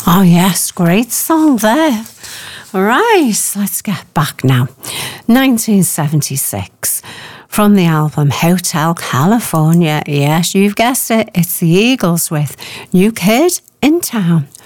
Oh, yes, great song there. Right, let's get back now. 1976. From the album Hotel California. Yes, you've guessed it. It's the Eagles with New Kid in Town.